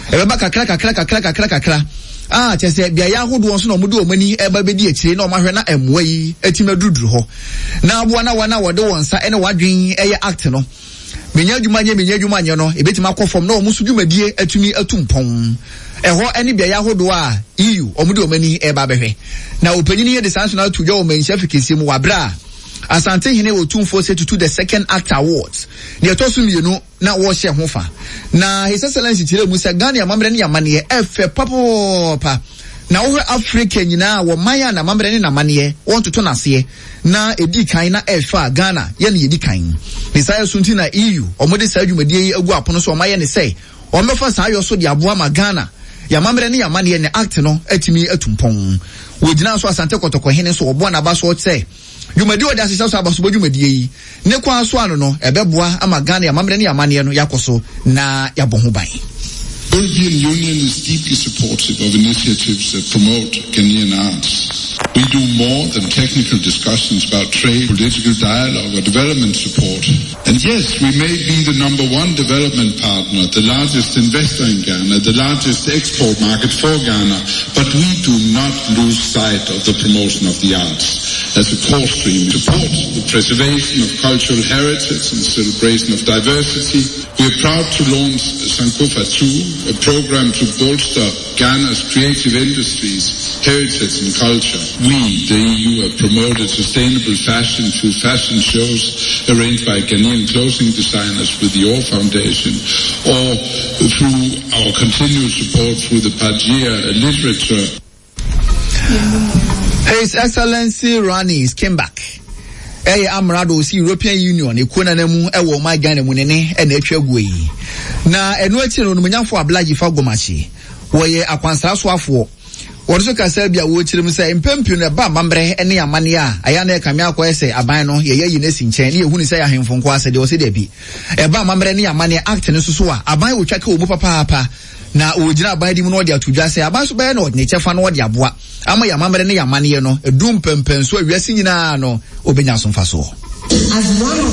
Ebeba kakra chese bia ya hodo nso no mude omani eba bedi akire na omahwe na emwa yi atima duduru ho na aboa na wana wode wonsa ene wadwen eye act no menya adwuma nye no ebetima akofom na omusu dwumadie atumi atumpon eho ene bia ya hodo a EU omude omani eba behwe na opanyini ye de national to jo omanhia fikisi mu wabra Asante hine otumfo se to the second act awards ne etosu mienu na wo hye hofa na His Excellency tire mu se Ghana amamre ne yamane efe papopa na wo Africa nyina wo maya na amamre ne na mane won toto nase na edi kan na efa Ghana ye ne edi kan ne sai sunti na EU omode sa adwumadie yi agu apono so omaye ne sei omefa sa ayo so de aboa ma Ghana yamamre ne yamane ne act no atimi atumpon wo gina so Asante Kotoko hene so obo na ba so say Jumadi odi asesa so abaso jumadi yi ne kwa so ano no ebeboa ama Ghana ya mamre ne ya mane no yakoso na ya boho ban. The European Union is deeply supportive of initiatives that promote Ghanaian arts. We do more than technical discussions about trade, political dialogue or development support. And yes, we may be the #1 development partner, the largest investor in Ghana, the largest export market for Ghana, but we do not lose sight of the promotion of the arts as a core stream. Support the preservation of cultural heritage and celebration of diversity. We are proud to launch Sankofa 2, a program to bolster Ghana's creative industries, heritage and culture. We, the EU, have promoted sustainable fashion through fashion shows arranged by Ghanaian clothing designers with the Orr Foundation, or through our continued support through the Pajia literature. His Excellency Ranis came back. Amrado si European Union ekona na mu ewo ma Ghana mu ne ne na atwagwe na eno achi no munyamfo ablaji fa gomachi wo ye akwansara so afo wo so kasa bia wo chirim say empempio na ba mambre ene amane a aya na ekame akoye say aban no ye yi na si nchen ne ehunu say ahemfo nko ase de wo se de bi e ba mambre ne amane act ne so a aban wo twaka obu papa na ojina aban di mu no de atudwa say aban so be na ne chefa no de aboa ama ya mamre ne yamane no edum pempen so awiase nyina no obenya so mfa so.